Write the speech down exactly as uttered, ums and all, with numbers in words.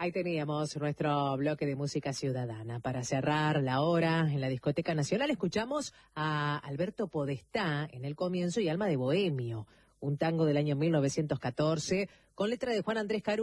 Ahí teníamos nuestro bloque de música ciudadana. Para cerrar la hora en la Discoteca Nacional, escuchamos a Alberto Podestá en el comienzo y Alma de Bohemio, un tango del año mil novecientos catorce con letra de Juan Andrés Caru.